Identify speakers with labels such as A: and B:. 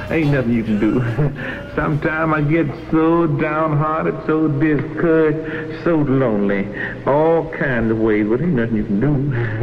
A: Ain't nothing you can do. Sometimes I get so downhearted, so discouraged, so lonely, all kinds of ways, but ain't nothing you can do.